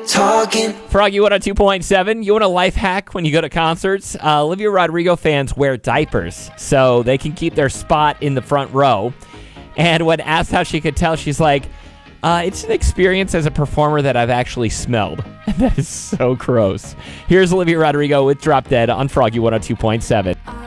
talking. Froggy 102.7. You want a life hack when you go to concerts? Olivia Rodrigo fans wear diapers so they can keep their spot in the front row. And when asked how she could tell, she's like, it's an experience as a performer that I've actually smelled. And that is so gross. Here's Olivia Rodrigo with Drop Dead on Froggy 102.7.